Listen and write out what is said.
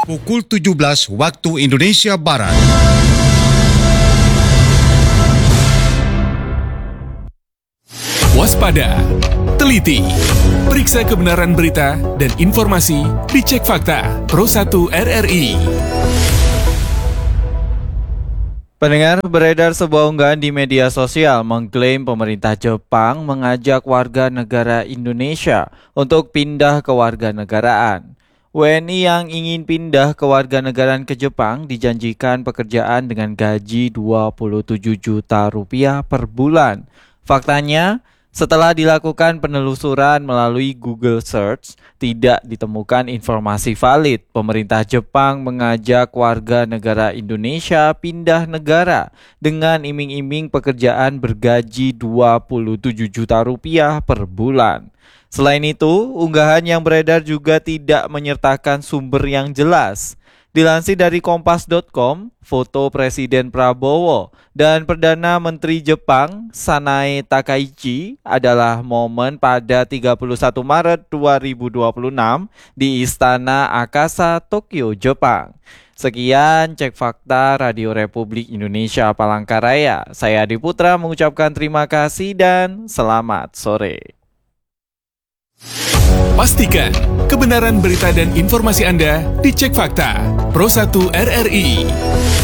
Pukul 17 waktu Indonesia Barat. Waspada, teliti, periksa kebenaran berita dan informasi di Cek Fakta Pro 1 RRI. Pendengar, beredar sebuah unggahan di media sosial mengklaim pemerintah Jepang mengajak warga negara Indonesia untuk pindah ke warganegaraan. WNI yang ingin pindah ke warganegaraan ke Jepang dijanjikan pekerjaan dengan gaji 27 juta rupiah per bulan. Faktanya, setelah dilakukan penelusuran melalui Google Search, tidak ditemukan informasi valid. Pemerintah Jepang mengajak warga negara Indonesia pindah negara dengan iming-iming pekerjaan bergaji 27 juta rupiah per bulan. Selain itu, unggahan yang beredar juga tidak menyertakan sumber yang jelas. Dilansir dari kompas.com, foto Presiden Prabowo dan Perdana Menteri Jepang Sanae Takaichi adalah momen pada 31 Maret 2026 di Istana Akasa, Tokyo, Jepang. Sekian Cek Fakta Radio Republik Indonesia Palangkaraya. Saya Adi Putra mengucapkan terima kasih dan selamat sore. Pastikan kebenaran berita dan informasi Anda di Cek Fakta Pro 1 RRI.